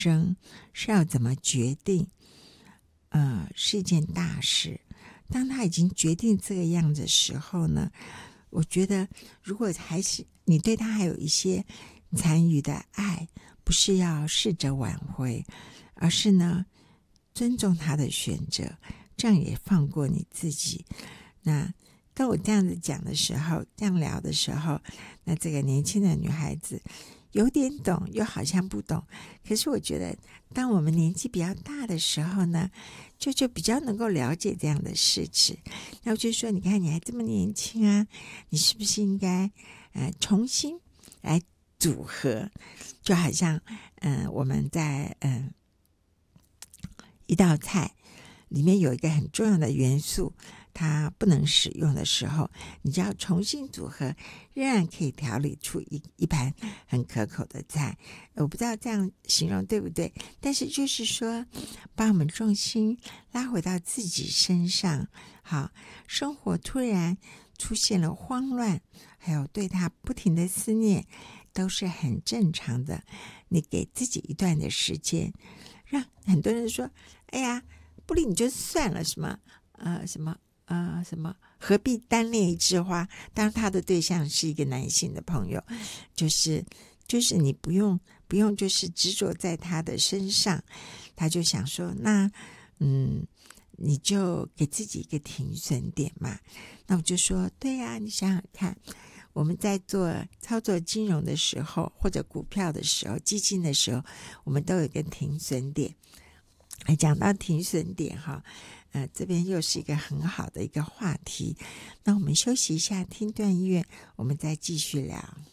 是要怎么决定，是一件大事。当他已经决定这个样子的时候呢，我觉得如果还是你对他还有一些残余的爱，不是要试着挽回，而是呢尊重他的选择，这样也放过你自己。那当我这样子讲的时候，这样聊的时候，那这个年轻的女孩子有点懂，又好像不懂。可是我觉得，当我们年纪比较大的时候呢，就比较能够了解这样的事情。那我就说，你看你还这么年轻啊，你是不是应该重新来组合？就好像我们在一道菜里面有一个很重要的元素，它不能使用的时候，你就要重新组合，仍然可以调理出一盘很可口的菜。我不知道这样形容对不对，但是就是说把我们重心拉回到自己身上。好，生活突然出现了慌乱，还有对他不停的思念，都是很正常的。你给自己一段的时间，让很多人说，哎呀，不理你就算了，什么何必单恋一枝花？当他的对象是一个男性的朋友，就是你不用就是执着在他的身上。他就想说，那你就给自己一个停损点嘛。那我就说，对呀，你想想看，我们在操作金融的时候，或者股票的时候，基金的时候，我们都有一个停损点。讲到停损点哈，这边又是一个很好的一个话题。那我们休息一下，听段音乐，我们再继续聊。